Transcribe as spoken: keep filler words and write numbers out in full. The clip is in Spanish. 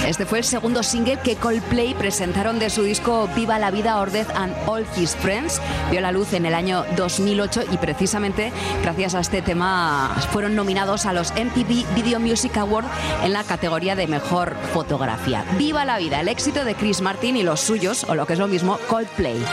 Este fue el segundo single que Coldplay presentaron de su disco Viva la Vida, Or Death and All His Friends. Vio la luz en el año dos mil ocho y precisamente gracias a este tema fueron nominados a los M T V Video Music Awards en la categoría de Mejor Fotografía. Viva la Vida, el éxito de Chris Martin y los suyos, o lo que es lo mismo, Coldplay.